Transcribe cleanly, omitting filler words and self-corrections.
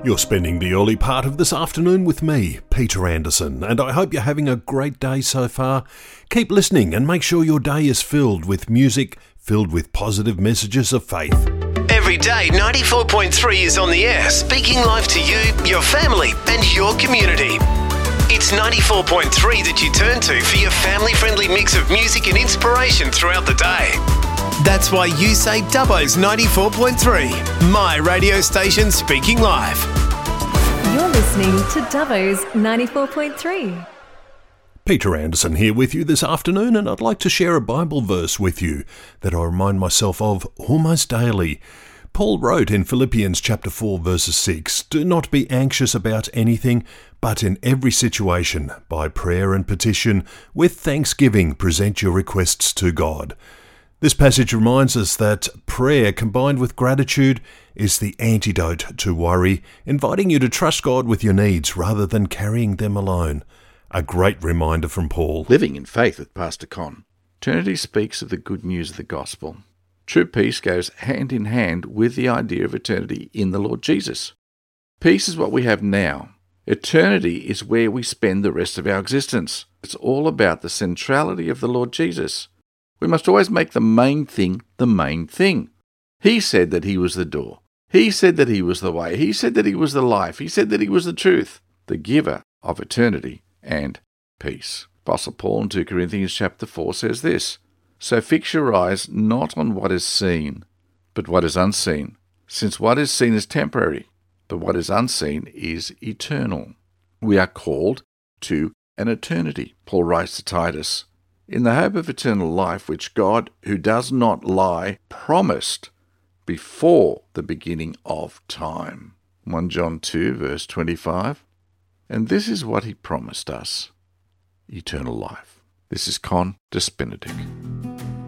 You're spending the early part of this afternoon with me, Peter Anderson, and I hope you're having a great day so far. Keep listening and make sure your day is filled with music, filled with positive messages of faith. Every day, 94.3 is on the air, speaking life to you, your family, and your community. It's 94.3 that you turn to for your family-friendly mix of music and inspiration throughout the day. That's why you say Dubbo's 94.3, my radio station speaking live. You're listening to Dubbo's 94.3. Peter Anderson here with you this afternoon, and I'd like to share a Bible verse with you that I remind myself of almost daily. Paul wrote in Philippians chapter 4 verses 6, "Do not be anxious about anything, but in every situation, by prayer and petition, with thanksgiving, present your requests to God." This passage reminds us that prayer combined with gratitude is the antidote to worry, inviting you to trust God with your needs rather than carrying them alone. A great reminder from Paul. Living in Faith with Pastor Con. Eternity speaks of the good news of the gospel. True peace goes hand in hand with the idea of eternity in the Lord Jesus. Peace is what we have now. Eternity is where we spend the rest of our existence. It's all about the centrality of the Lord Jesus. We must always make the main thing the main thing. He said that he was the door. He said that he was the way. He said that he was the life. He said that he was the truth, the giver of eternity and peace. Apostle Paul in 2 Corinthians chapter 4 says this, "So fix your eyes not on what is seen, but what is unseen, since what is seen is temporary, but what is unseen is eternal." We are called to an eternity, Paul writes to Titus, in the hope of eternal life, which God, who does not lie, promised before the beginning of time. 1 John 2, verse 25. And this is what he promised us, eternal life. This is Con Despinatic.